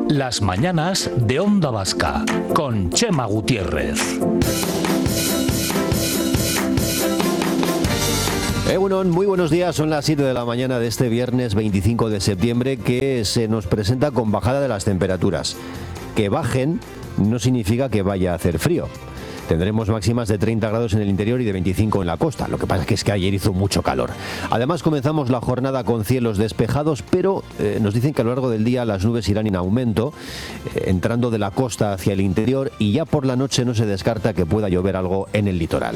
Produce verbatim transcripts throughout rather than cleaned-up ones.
Las mañanas de Onda Vasca, con Chema Gutiérrez. Egunon, muy buenos días, son las siete de la mañana de este viernes veinticinco de septiembre, que se nos presenta con bajada de las temperaturas. Que bajen no significa que vaya a hacer frío. Tendremos máximas de treinta grados en el interior y de veinticinco en la costa. Lo que pasa es que ayer hizo mucho calor. Además, comenzamos la jornada con cielos despejados, pero eh, nos dicen que a lo largo del día las nubes irán en aumento, eh, entrando de la costa hacia el interior, y ya por la noche no se descarta que pueda llover algo en el litoral.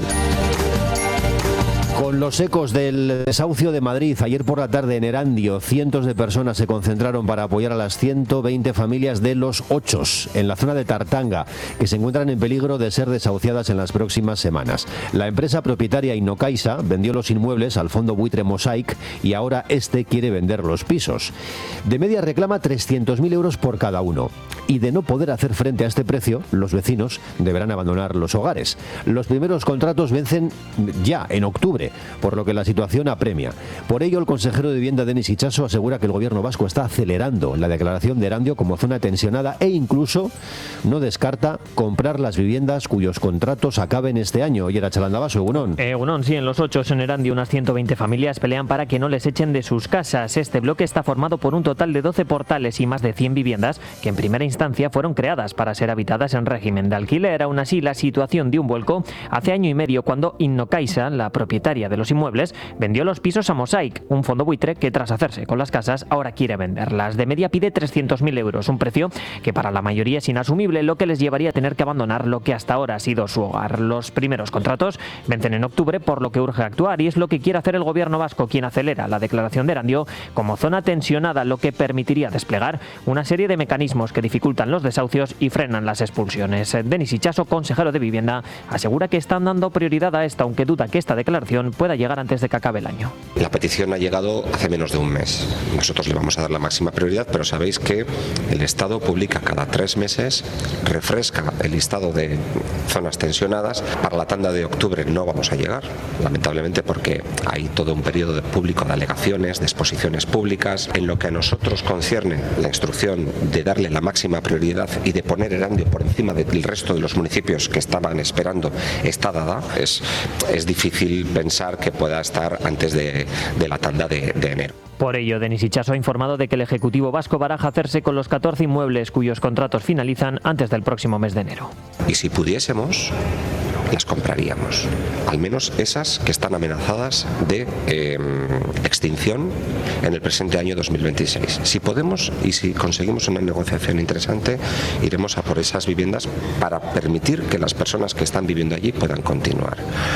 Con los ecos del desahucio de Madrid, ayer por la tarde en Erandio, cientos de personas se concentraron para apoyar a las ciento veinte familias de Los Ochos, en la zona de Tartanga, que se encuentran en peligro de ser desahuciadas en las próximas semanas. La empresa propietaria Innocaisa vendió los inmuebles al fondo buitre Mosaic y ahora este quiere vender los pisos. De media reclama trescientos mil euros por cada uno. Y de no poder hacer frente a este precio, los vecinos deberán abandonar los hogares. Los primeros contratos vencen ya en octubre, por lo que la situación apremia. Por ello, el consejero de Vivienda, Denis Itxaso, asegura que el gobierno vasco está acelerando la declaración de Erandio como zona tensionada e incluso no descarta comprar las viviendas cuyos contratos acaben este año. Y era Chalandabaso, Egunon. Egunon, sí, en Los Ochos, en Erandio, unas ciento veinte familias pelean para que no les echen de sus casas. Este bloque está formado por un total de doce portales y más de cien viviendas que en primera instancia fueron creadas para ser habitadas en régimen de alquiler. Aún así, la situación dio un vuelco hace año y medio cuando Innocaisa, la propietaria de los inmuebles, vendió los pisos a Mosaic, un fondo buitre que tras hacerse con las casas ahora quiere venderlas. De media pide trescientos mil euros, un precio que para la mayoría es inasumible, lo que les llevaría a tener que abandonar lo que hasta ahora ha sido su hogar. Los primeros contratos vencen en octubre, por lo que urge actuar, y es lo que quiere hacer el gobierno vasco, quien acelera la declaración de Erandio como zona tensionada, lo que permitiría desplegar una serie de mecanismos que dificultan los desahucios y frenan las expulsiones. Denis Itxaso, consejero de Vivienda, asegura que están dando prioridad a esta, aunque duda que esta declaración pueda llegar antes de que acabe el año. La petición ha llegado hace menos de un mes. Nosotros le vamos a dar la máxima prioridad, pero sabéis que el Estado publica cada tres meses, refresca el listado de zonas tensionadas. Para la tanda de octubre no vamos a llegar, lamentablemente, porque hay todo un periodo de público de alegaciones, de exposiciones públicas. En lo que a nosotros concierne la instrucción de darle la máxima prioridad y de poner Erandio por encima del resto de los municipios que estaban esperando está dada, es, es difícil pensar que pueda estar antes de, de la tanda de, de enero. Por ello, Denis Itxaso ha informado de que el Ejecutivo vasco baraja hacerse con los catorce inmuebles cuyos contratos finalizan antes del próximo mes de enero. Y si pudiésemos, las compraríamos, al menos esas que están amenazadas de eh, extinción en el presente año dos mil veintiséis. Si podemos y si conseguimos una negociación interesante, iremos a por esas viviendas para permitir que las personas que están viviendo allí puedan continuar.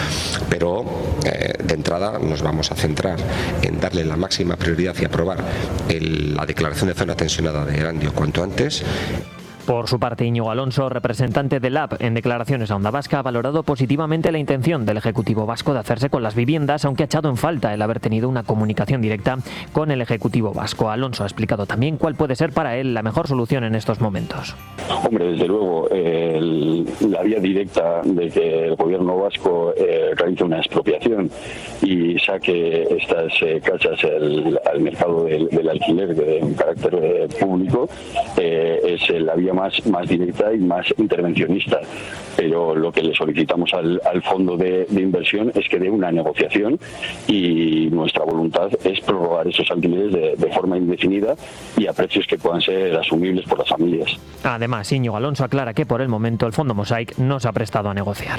Pero eh, de entrada nos vamos a centrar en darle la máxima prioridad y aprobar el, la declaración de zona tensionada de Erandio cuanto antes. Por su parte, Íñigo Alonso, representante del L A B en declaraciones a Onda Vasca, ha valorado positivamente la intención del Ejecutivo vasco de hacerse con las viviendas, aunque ha echado en falta el haber tenido una comunicación directa con el Ejecutivo vasco. Alonso ha explicado también cuál puede ser para él la mejor solución en estos momentos. Hombre, desde luego, eh, el, la vía directa de que el gobierno vasco eh, realice una expropiación y saque estas eh, casas el, al mercado del, del alquiler de un carácter eh, público eh, es la vía más, más directa y más intervencionista, pero lo que le solicitamos al, al fondo de, de inversión es que dé una negociación, y nuestra voluntad es prorrogar esos alquileres de, de forma indefinida y a precios que puedan ser asumibles por las familias. Además, Íñigo Alonso aclara que por el momento el fondo Mosaic no se ha prestado a negociar.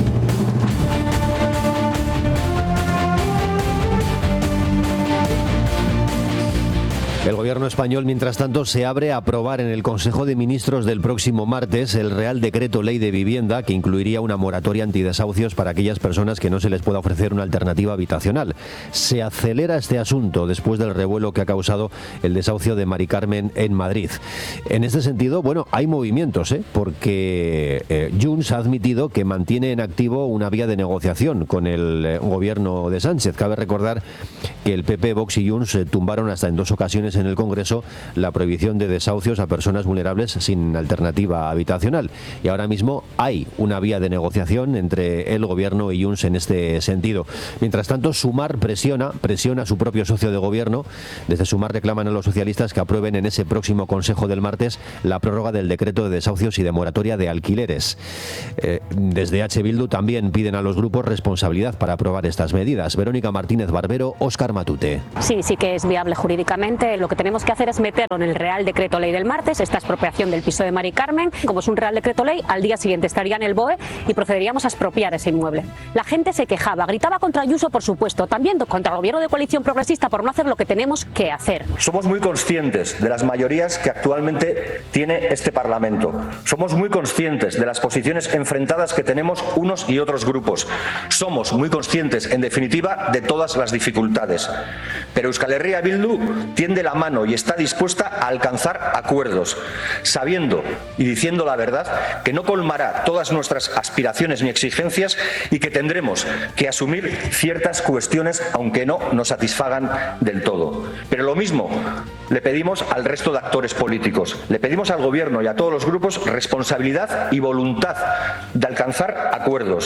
El gobierno español, mientras tanto, se abre a aprobar en el Consejo de Ministros del próximo martes el Real Decreto Ley de Vivienda, que incluiría una moratoria antidesahucios para aquellas personas que no se les pueda ofrecer una alternativa habitacional. Se acelera este asunto después del revuelo que ha causado el desahucio de Mari Carmen en Madrid. En este sentido, bueno, hay movimientos, ¿eh? porque eh, Junts ha admitido que mantiene en activo una vía de negociación con el eh, gobierno de Sánchez. Cabe recordar que el P P, Vox y Junts eh, tumbaron hasta en dos ocasiones lunes en el Congreso la prohibición de desahucios a personas vulnerables sin alternativa habitacional. Y ahora mismo hay una vía de negociación entre el Gobierno y Junts en este sentido. Mientras tanto, Sumar presiona, presiona a su propio socio de Gobierno. Desde Sumar reclaman a los socialistas que aprueben en ese próximo Consejo del martes la prórroga del decreto de desahucios y de moratoria de alquileres. Eh, desde H. Bildu también piden a los grupos responsabilidad para aprobar estas medidas. Verónica Martínez Barbero, Óscar Matute. Sí, sí que es viable jurídicamente. Lo que tenemos que hacer es meterlo en el Real Decreto Ley del martes, esta expropiación del piso de Mari Carmen. Como es un Real Decreto Ley, al día siguiente estaría en el B O E y procederíamos a expropiar ese inmueble. La gente se quejaba, gritaba contra Ayuso, por supuesto, también contra el gobierno de coalición progresista por no hacer lo que tenemos que hacer. Somos muy conscientes de las mayorías que actualmente tiene este Parlamento. Somos muy conscientes de las posiciones enfrentadas que tenemos unos y otros grupos. Somos muy conscientes, en definitiva, de todas las dificultades. Pero Euskal Herria Bildu tiende la mano y está dispuesta a alcanzar acuerdos, sabiendo y diciendo la verdad que no colmará todas nuestras aspiraciones ni exigencias y que tendremos que asumir ciertas cuestiones aunque no nos satisfagan del todo. Pero lo mismo le pedimos al resto de actores políticos, le pedimos al Gobierno y a todos los grupos responsabilidad y voluntad de alcanzar acuerdos.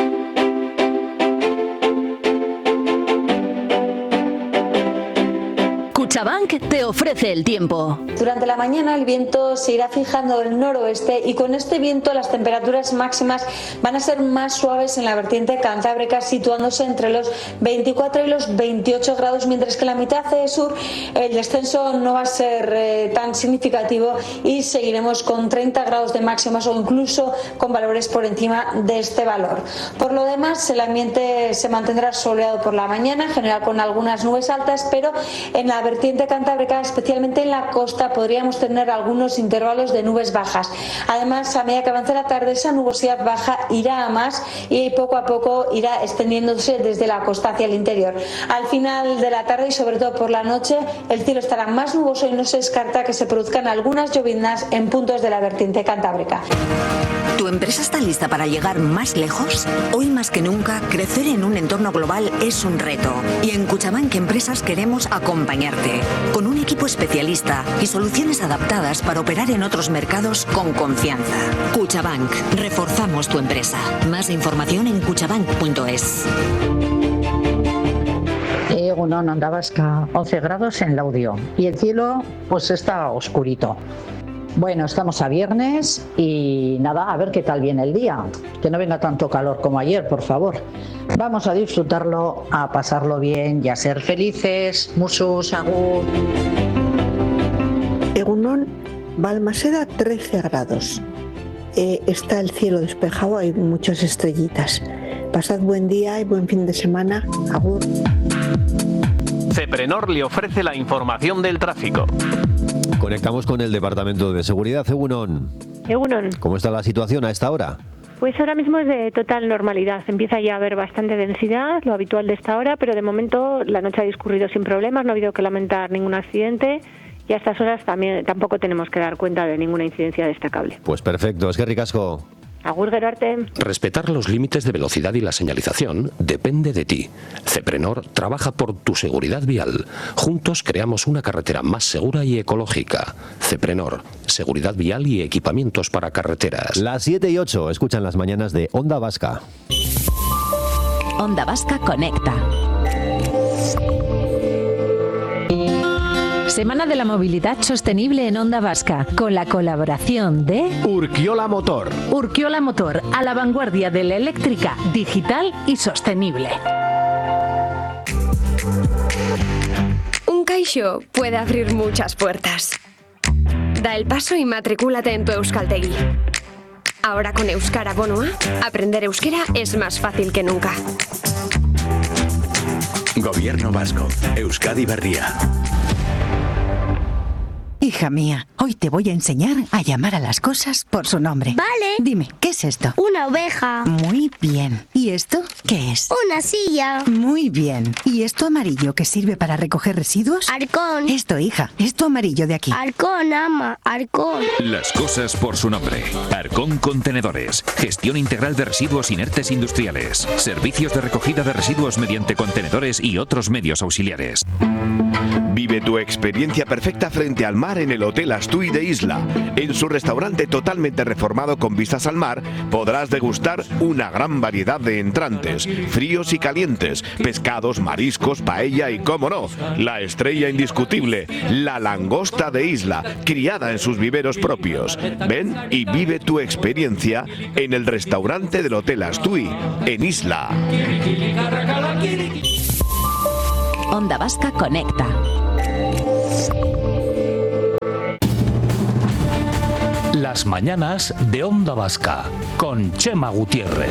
CaixaBank te ofrece el tiempo. Durante la mañana el viento se irá fijando del noroeste y con este viento las temperaturas máximas van a ser más suaves en la vertiente cantábrica, situándose entre los veinticuatro y los veintiocho grados, mientras que en la mitad sur el descenso no va a ser eh, tan significativo y seguiremos con treinta grados de máximas o incluso con valores por encima de este valor. Por lo demás, el ambiente se mantendrá soleado por la mañana, en general con algunas nubes altas, pero en la vertiente cantábrica, especialmente en la costa, podríamos tener algunos intervalos de nubes bajas. Además, a medida que avance la tarde, esa nubosidad baja irá a más y poco a poco irá extendiéndose desde la costa hacia el interior. Al final de la tarde y sobre todo por la noche, el cielo estará más nuboso y no se descarta que se produzcan algunas lloviznas en puntos de la vertiente cantábrica. ¿Tu empresa está lista para llegar más lejos? Hoy más que nunca, crecer en un entorno global es un reto. Y en CaixaBank Empresas queremos acompañarte, con un equipo especialista y soluciones adaptadas para operar en otros mercados con confianza. CaixaBank, reforzamos tu empresa. Más información en cuchabank punto es. Egunon, Onda Vasca, once grados en Laudio. Y el cielo, pues está oscurito. Bueno, estamos a viernes y nada, a ver qué tal viene el día. Que no venga tanto calor como ayer, por favor. Vamos a disfrutarlo, a pasarlo bien y a ser felices. Musus, agur. Egunon, Balmaseda, trece grados. Eh, está el cielo despejado, hay muchas estrellitas. Pasad buen día y buen fin de semana. Agur. Ceprenor le ofrece la información del tráfico. Conectamos con el Departamento de Seguridad. Egunon. Egunon. ¿Cómo está la situación a esta hora? Pues ahora mismo es de total normalidad. Empieza ya a haber bastante densidad, lo habitual de esta hora, pero de momento la noche ha discurrido sin problemas, no ha habido que lamentar ningún accidente y a estas horas también tampoco tenemos que dar cuenta de ninguna incidencia destacable. Pues perfecto, es que ricasco. Agur, Gerarte. Respetar los límites de velocidad y la señalización depende de ti. Ceprenor trabaja por tu seguridad vial. Juntos creamos una carretera más segura y ecológica. Ceprenor, seguridad vial y equipamientos para carreteras. Las siete y ocho, escuchan las mañanas de Onda Vasca. Onda Vasca conecta. Semana de la Movilidad Sostenible en Onda Vasca, con la colaboración de Urkiola Motor. Urkiola Motor, a la vanguardia de la eléctrica, digital y sostenible. Un Caixo puede abrir muchas puertas. Da el paso y matricúlate en tu Euskaltegi. Ahora con Euskara Bono A, aprender euskera es más fácil que nunca. Gobierno Vasco, Euskadi Berria. Hija mía, hoy te voy a enseñar a llamar a las cosas por su nombre. Vale. Dime, ¿qué es esto? Una oveja. Muy bien. ¿Y esto qué es? Una silla. Muy bien. ¿Y esto amarillo que sirve para recoger residuos? Halcón. Esto, hija, esto amarillo de aquí. Halcón, ama, halcón. Las cosas por su nombre. Halcón Contenedores. Gestión integral de residuos inertes industriales. Servicios de recogida de residuos mediante contenedores y otros medios auxiliares. Vive tu experiencia perfecta frente al mar en el Hotel Astui de Isla. En su restaurante totalmente reformado con vistas al mar, podrás degustar una gran variedad de entrantes, fríos y calientes, pescados, mariscos, paella y, cómo no, la estrella indiscutible, la langosta de Isla, criada en sus viveros propios. Ven y vive tu experiencia en el restaurante del Hotel Astui, en Isla. Onda Vasca Conecta. Las mañanas de Onda Vasca con Chema Gutiérrez.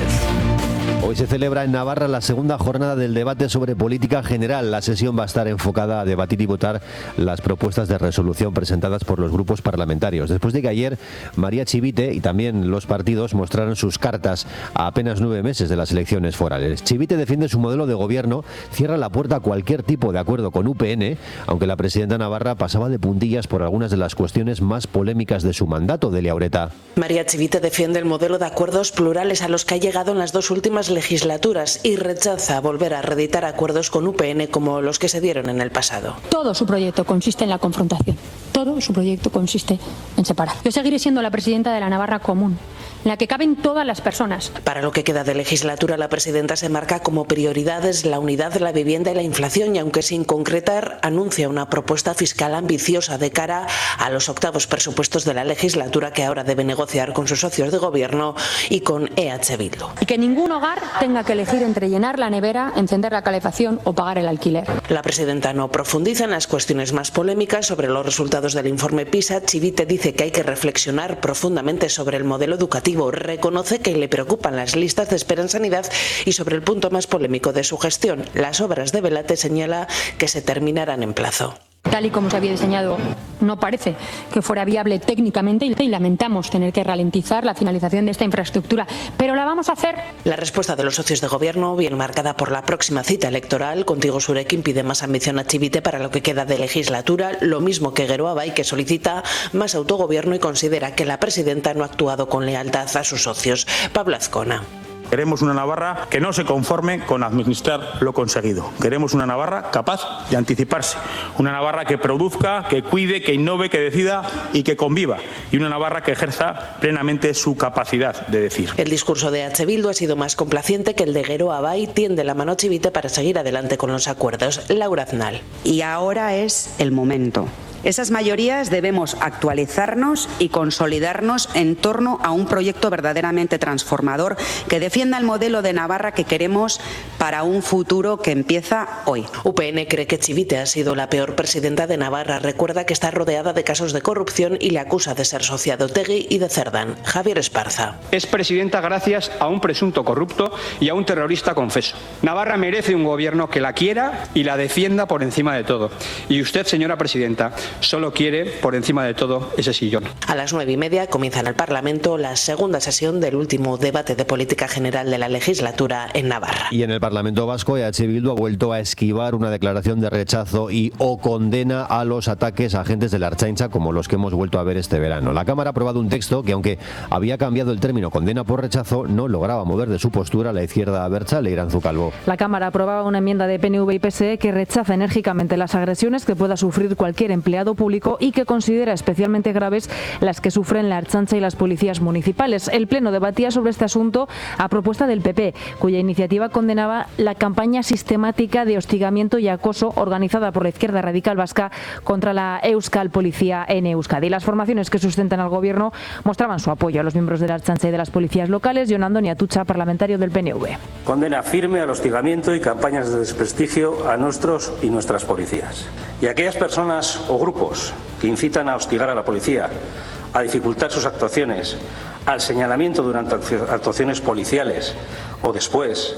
Hoy se celebra en Navarra la segunda jornada del debate sobre política general. La sesión va a estar enfocada a debatir y votar las propuestas de resolución presentadas por los grupos parlamentarios. Después de que ayer María Chivite y también los partidos mostraron sus cartas a apenas nueve meses de las elecciones forales. Chivite defiende su modelo de gobierno, cierra la puerta a cualquier tipo de acuerdo con U P N, aunque la presidenta navarra pasaba de puntillas por algunas de las cuestiones más polémicas de su mandato. Delia Ureta. María Chivite defiende el modelo de acuerdos plurales a los que ha llegado en las dos últimas legislaturas y rechaza volver a reeditar acuerdos con U P N como los que se dieron en el pasado. Todo su proyecto consiste en la confrontación. Todo su proyecto consiste en separar. Yo seguiré siendo la presidenta de la Navarra Común, en la que caben todas las personas. Para lo que queda de legislatura, la presidenta se marca como prioridades la unidad, la vivienda y la inflación, y aunque sin concretar, anuncia una propuesta fiscal ambiciosa de cara a los octavos presupuestos de la legislatura que ahora debe negociar con sus socios de gobierno y con E H Bildu. Y que ningún hogar tenga que elegir entre llenar la nevera, encender la calefacción o pagar el alquiler. La presidenta no profundiza en las cuestiones más polémicas sobre los resultados del informe PISA. Chivite dice que hay que reflexionar profundamente sobre el modelo educativo. Reconoce que le preocupan las listas de espera en sanidad y sobre el punto más polémico de su gestión, las obras de Belate, señala que se terminarán en plazo. Tal y como se había diseñado, no parece que fuera viable técnicamente y lamentamos tener que ralentizar la finalización de esta infraestructura, pero la vamos a hacer. La respuesta de los socios de gobierno, bien marcada por la próxima cita electoral, Contigo Surekin pide más ambición a Chivite para lo que queda de legislatura, lo mismo que Geroa Bai, que solicita más autogobierno y considera que la presidenta no ha actuado con lealtad a sus socios. Pablo Azcona. Queremos una Navarra que no se conforme con administrar lo conseguido. Queremos una Navarra capaz de anticiparse. Una Navarra que produzca, que cuide, que innove, que decida y que conviva. Y una Navarra que ejerza plenamente su capacidad de decir. El discurso de H. Bildu ha sido más complaciente que el de Geroa Bai. Tiende la mano a Chivite para seguir adelante con los acuerdos. Laura Aznal. Y ahora es el momento. Esas mayorías debemos actualizarnos y consolidarnos en torno a un proyecto verdaderamente transformador que defienda el modelo de Navarra que queremos para un futuro que empieza hoy. U P N cree que Chivite ha sido la peor presidenta de Navarra. Recuerda que está rodeada de casos de corrupción y le acusa de ser socia de Otegi y de Cerdán. Javier Esparza. Es presidenta gracias a un presunto corrupto y a un terrorista confeso. Navarra merece un gobierno que la quiera y la defienda por encima de todo. Y usted, señora presidenta, solo quiere, por encima de todo, ese sillón. A las nueve y media comienza en el Parlamento la segunda sesión del último debate de política general de la legislatura en Navarra. Y en el Parlamento vasco, E H Bildu ha vuelto a esquivar una declaración de rechazo y o condena a los ataques a agentes de la Ertzaintza como los que hemos vuelto a ver este verano. La Cámara ha aprobado un texto que, aunque había cambiado el término condena por rechazo, no lograba mover de su postura a la izquierda abertzale. Iranzu Calvo. La Cámara aprobaba una enmienda de P N V y P S E que rechaza enérgicamente las agresiones que pueda sufrir cualquier empleado público y que considera especialmente graves las que sufren la Ertzaintza y las policías municipales. El Pleno debatía sobre este asunto a propuesta del P P, cuya iniciativa condenaba la campaña sistemática de hostigamiento y acoso organizada por la izquierda radical vasca contra la Euskal Policía en Euskadi. Las formaciones que sustentan al gobierno mostraban su apoyo a los miembros de la Ertzaintza y de las policías locales. Jon Andoni Atutxa, parlamentario del P N V. Condena firme al hostigamiento y campañas de desprestigio a nuestros y nuestras policías. Y a aquellas personas o grupos que incitan a hostigar a la policía, a dificultar sus actuaciones, al señalamiento durante actuaciones policiales o después,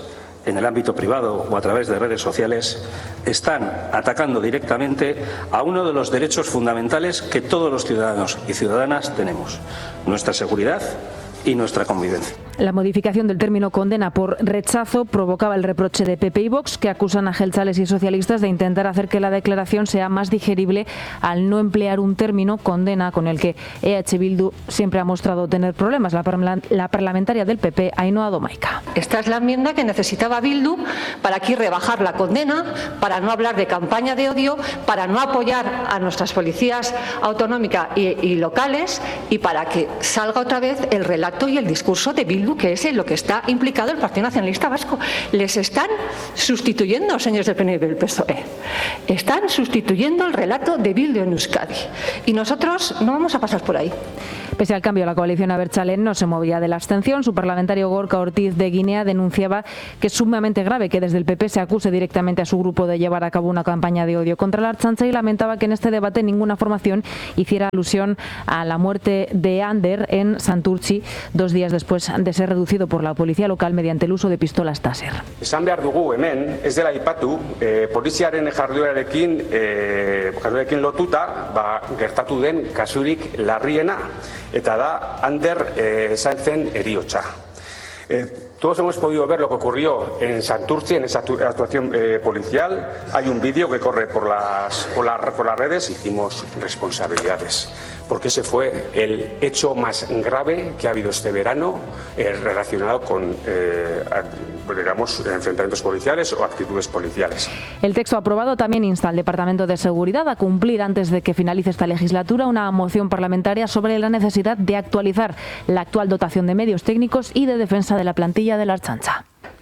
en el ámbito privado o a través de redes sociales, están atacando directamente a uno de los derechos fundamentales que todos los ciudadanos y ciudadanas tenemos: nuestra seguridad y nuestra convivencia. La modificación del término condena por rechazo provocaba el reproche de P P y Vox, que acusan a jeltzales y socialistas de intentar hacer que la declaración sea más digerible al no emplear un término condena con el que E H Bildu siempre ha mostrado tener problemas. La, parla la parlamentaria del P P, Ainhoa Domaica. Esta es la enmienda que necesitaba Bildu para aquí rebajar la condena, para no hablar de campaña de odio, para no apoyar a nuestras policías autonómicas y, y locales, y para que salga otra vez el relato y el discurso de Bildu, que es en lo que está implicado el Partido Nacionalista Vasco. Les están sustituyendo, señores del P N V y del P S O E. Están sustituyendo el relato de Bildu en Euskadi. Y nosotros no vamos a pasar por ahí. Pese al cambio, la coalición abertzale no se movía de la abstención. Su parlamentario Gorka Ortiz de Guinea denunciaba que es sumamente grave que desde el P P se acuse directamente a su grupo de llevar a cabo una campaña de odio contra la Ertzaintza, y lamentaba que en este debate ninguna formación hiciera alusión a la muerte de Ander en Santurtzi, dos días después de ser reducido por la policía local mediante el uso de pistolas Taser. Esan behar dugu hemen, ez dela aipatu, eh, poliziaren jarduerarekin, eh, jarduerarekin lotuta, ba, gertatu den kasurik larriena, eta da Ander eh, Sáenzen heriotza. Eh, todos hemos podido ver lo que ocurrió en Santurtzi, en esa actuación eh, policial. Hay un vídeo que corre por las, por, la, por las redes. Hicimos responsabilidades, porque ese fue el hecho más grave que ha habido este verano eh, relacionado con eh, digamos, enfrentamientos policiales o actitudes policiales. El texto aprobado también insta al Departamento de Seguridad a cumplir antes de que finalice esta legislatura una moción parlamentaria sobre la necesidad de actualizar la actual dotación de medios técnicos y de defensa de la plantilla de la Ertzaintza.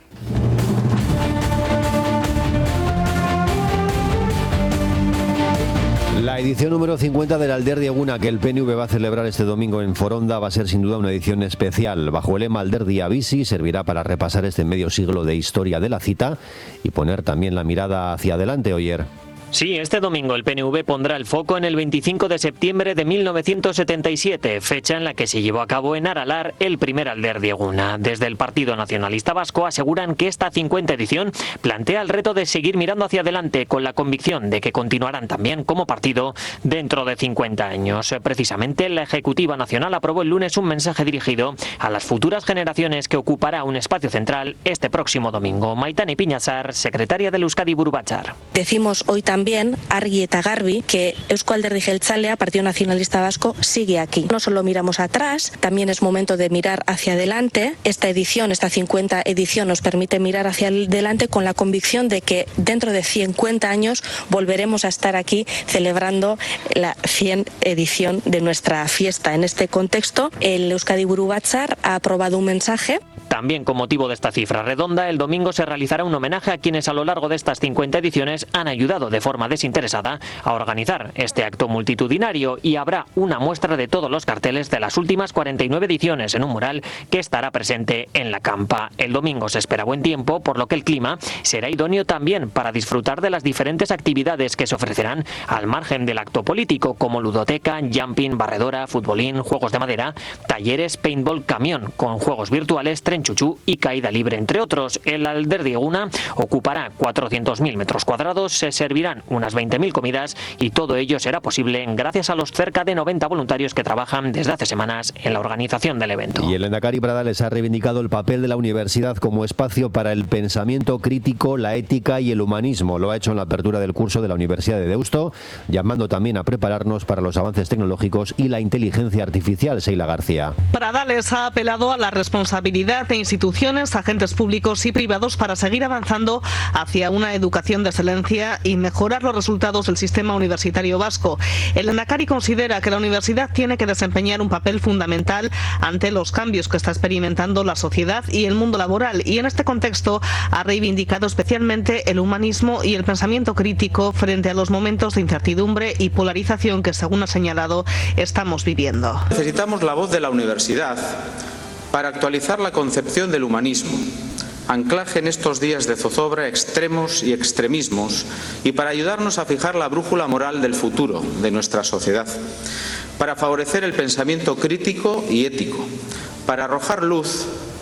La edición número cincuenta del Alderdi Eguna, que el P N V va a celebrar este domingo en Foronda, va a ser sin duda una edición especial. Bajo el lema Alderdi Bizi, servirá para repasar este medio siglo de historia de la cita y poner también la mirada hacia adelante, Oyer. Sí, este domingo el P N V pondrá el foco en el veinticinco de septiembre de mil novecientos setenta y siete, fecha en la que se llevó a cabo en Aralar el primer Alderdi Eguna. Desde el Partido Nacionalista Vasco aseguran que esta cincuenta edición plantea el reto de seguir mirando hacia adelante, con la convicción de que continuarán también como partido dentro de cincuenta años. Precisamente la Ejecutiva Nacional aprobó el lunes un mensaje dirigido a las futuras generaciones que ocupará un espacio central este próximo domingo. Maitane Piñazar, secretaria del Euskadi Buru Batzar. Decimos hoy también También, argi eta garbi, que Eusko Alderdi Jeltzalea, Partido Nacionalista Vasco, sigue aquí. No solo miramos atrás, también es momento de mirar hacia adelante. Esta edición, esta cincuenta edición, nos permite mirar hacia adelante con la convicción de que dentro de cincuenta años volveremos a estar aquí celebrando la cien edición de nuestra fiesta. En este contexto, el Euskadi Buru Batzar ha aprobado un mensaje. También con motivo de esta cifra redonda, el domingo se realizará un homenaje a quienes a lo largo de estas cincuenta ediciones han ayudado de forma desinteresada a organizar este acto multitudinario, y habrá una muestra de todos los carteles de las últimas cuarenta y nueve ediciones en un mural que estará presente en la campa. El domingo se espera buen tiempo, por lo que el clima será idóneo también para disfrutar de las diferentes actividades que se ofrecerán al margen del acto político, como ludoteca, jumping, barredora, futbolín, juegos de madera, talleres, paintball, camión con juegos virtuales, tren chuchú y caída libre, entre otros. El Alderdi Eguna ocupará cuatrocientos mil metros cuadrados, se servirán unas veinte mil comidas, y todo ello será posible gracias a los cerca de noventa voluntarios que trabajan desde hace semanas en la organización del evento. Y el Lehendakari Pradales ha reivindicado el papel de la universidad como espacio para el pensamiento crítico, la ética y el humanismo. Lo ha hecho en la apertura del curso de la Universidad de Deusto, llamando también a prepararnos para los avances tecnológicos y la inteligencia artificial. Seila García. Pradales ha apelado a la responsabilidad de instituciones, agentes públicos y privados para seguir avanzando hacia una educación de excelencia y mejorar los resultados del sistema universitario vasco. El Lehendakari considera que la universidad tiene que desempeñar un papel fundamental ante los cambios que está experimentando la sociedad y el mundo laboral, y en este contexto ha reivindicado especialmente el humanismo y el pensamiento crítico frente a los momentos de incertidumbre y polarización que, según ha señalado, estamos viviendo. Necesitamos la voz de la universidad para actualizar la concepción del humanismo, anclaje en estos días de zozobra, extremos y extremismos, y para ayudarnos a fijar la brújula moral del futuro de nuestra sociedad, para favorecer el pensamiento crítico y ético, para arrojar luz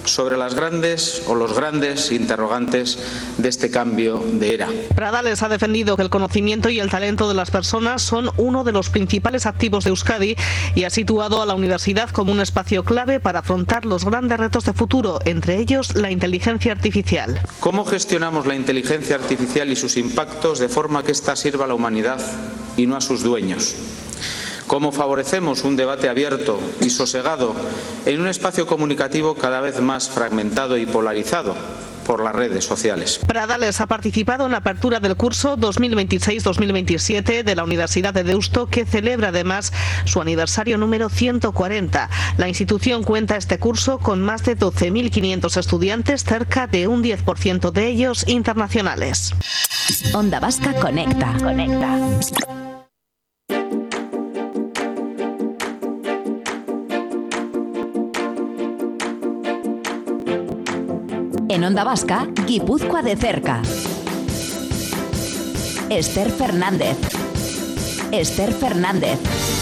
sobre las grandes o los grandes interrogantes de este cambio de era. Pradales ha defendido que el conocimiento y el talento de las personas son uno de los principales activos de Euskadi y ha situado a la universidad como un espacio clave para afrontar los grandes retos de futuro, entre ellos la inteligencia artificial. ¿Cómo gestionamos la inteligencia artificial y sus impactos de forma que ésta sirva a la humanidad y no a sus dueños? ¿Cómo favorecemos un debate abierto y sosegado en un espacio comunicativo cada vez más fragmentado y polarizado por las redes sociales? Pradales ha participado en la apertura del curso dos mil veintiséis dos mil veintisiete de la Universidad de Deusto, que celebra además su aniversario número ciento cuarenta. La institución cuenta este curso con más de doce mil quinientos estudiantes, cerca de un diez por ciento de ellos internacionales. Onda Vasca Conecta. Conecta. En Onda Vasca, Guipúzcoa de cerca. Esther Fernández. Esther Fernández.